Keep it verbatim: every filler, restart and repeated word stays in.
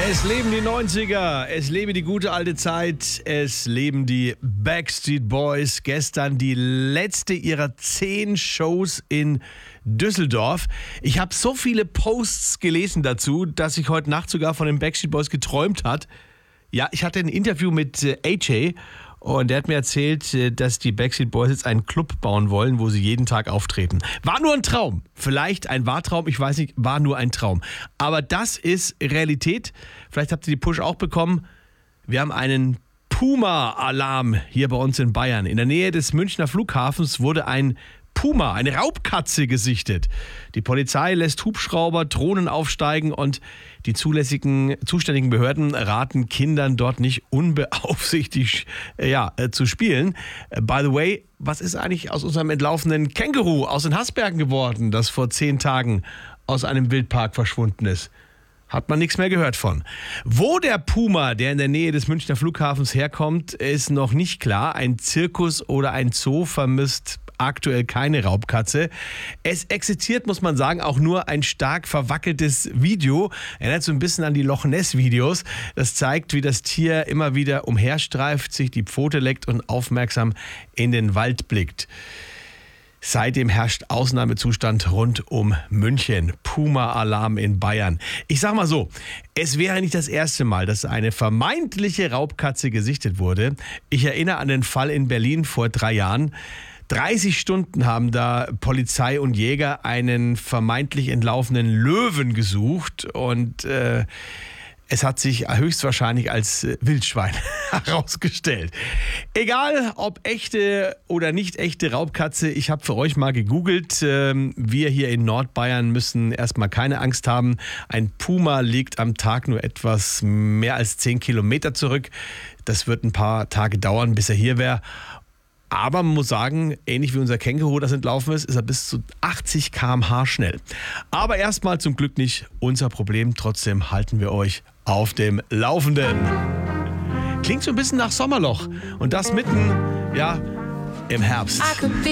Es leben die neunziger, es lebe die gute alte Zeit, es leben die Backstreet Boys. Gestern die letzte ihrer zehn Shows in Düsseldorf. Ich habe so viele Posts gelesen dazu, dass ich heute Nacht sogar von den Backstreet Boys geträumt hat. Ja, ich hatte ein Interview mit äh, A J und der hat mir erzählt, äh, dass die Backstreet Boys jetzt einen Club bauen wollen, wo sie jeden Tag auftreten. War nur ein Traum. Vielleicht ein Wahrtraum, ich weiß nicht, war nur ein Traum. Aber das ist Realität. Vielleicht habt ihr die Push auch bekommen. Wir haben einen Puma-Alarm hier bei uns in Bayern. In der Nähe des Münchner Flughafens wurde ein Puma, eine Raubkatze, gesichtet. Die Polizei lässt Hubschrauber, Drohnen aufsteigen und die zulässigen, zuständigen Behörden raten Kindern dort nicht unbeaufsichtigt äh, ja, äh, zu spielen. Äh, by the way, was ist eigentlich aus unserem entlaufenen Känguru aus den Haßbergen geworden, das vor zehn Tagen aus einem Wildpark verschwunden ist? Hat man nichts mehr gehört von. Wo der Puma, der in der Nähe des Münchner Flughafens herkommt, ist noch nicht klar. Ein Zirkus oder ein Zoo vermisst aktuell keine Raubkatze. Es existiert, muss man sagen, auch nur ein stark verwackeltes Video. Erinnert so ein bisschen an die Loch Ness-Videos. Das zeigt, wie das Tier immer wieder umherstreift, sich die Pfote leckt und aufmerksam in den Wald blickt. Seitdem herrscht Ausnahmezustand rund um München. Puma-Alarm in Bayern. Ich sag mal so, es wäre nicht das erste Mal, dass eine vermeintliche Raubkatze gesichtet wurde. Ich erinnere an den Fall in Berlin vor drei Jahren. dreißig Stunden haben da Polizei und Jäger einen vermeintlich entlaufenen Löwen gesucht und äh, es hat sich höchstwahrscheinlich als Wildschwein herausgestellt. Egal, ob echte oder nicht echte Raubkatze, ich habe für euch mal gegoogelt. Wir hier in Nordbayern müssen erstmal keine Angst haben. Ein Puma liegt am Tag nur etwas mehr als zehn Kilometer zurück. Das wird ein paar Tage dauern, bis er hier wäre. Aber man muss sagen, ähnlich wie unser Känguru, das entlaufen ist, ist er bis zu achtzig Kilometer pro Stunde schnell. Aber erstmal zum Glück nicht unser Problem. Trotzdem halten wir euch auf dem Laufenden. Klingt so ein bisschen nach Sommerloch. Und das mitten, ja, im Herbst.